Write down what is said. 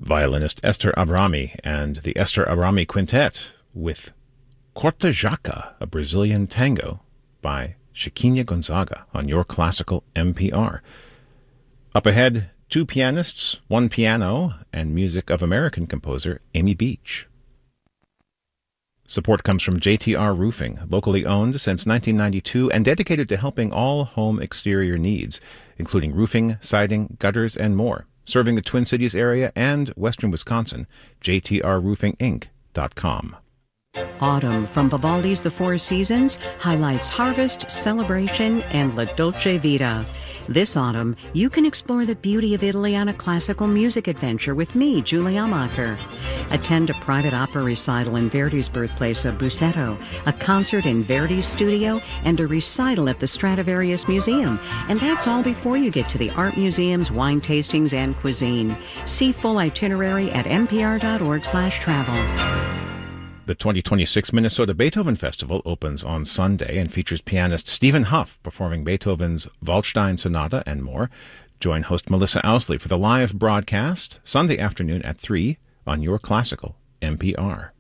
violinist Esther Abrami and the Esther Abrami Quintet with Corta Jaca, a Brazilian tango by Chiquinha Gonzaga on Your Classical NPR. Up ahead, two pianists, one piano, and music of American composer Amy Beach. Support comes from JTR Roofing, locally owned since 1992 and dedicated to helping all home exterior needs, including roofing, siding, gutters, and more. Serving the Twin Cities area and western Wisconsin, jtrroofinginc.com. Autumn from Vivaldi's The Four Seasons highlights harvest, celebration, and La Dolce Vita. This autumn, you can explore the beauty of Italy on a classical music adventure with me, Julie Amacher. Attend a private opera recital in Verdi's birthplace of Busseto, a concert in Verdi's studio, and a recital at the Stradivarius Museum. And that's all before you get to the art museums, wine tastings, and cuisine. See full itinerary at npr.org/travel. The 2026 Minnesota Beethoven Festival opens on Sunday and features pianist Stephen Huff performing Beethoven's Waldstein Sonata and more. Join host Melissa Ousley for the live broadcast Sunday afternoon at 3 on Your Classical NPR.